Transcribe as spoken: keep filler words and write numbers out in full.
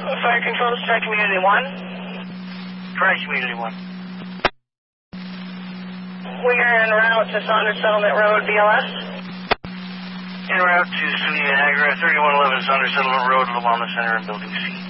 Fire Control, this is Tri Community one. Tri Community one. We are en route to Saunders Settlement Road, B L S. En route to S U N Y Niagara, thirty-one eleven Saunders Settlement Road, Lawama Center, and Building C.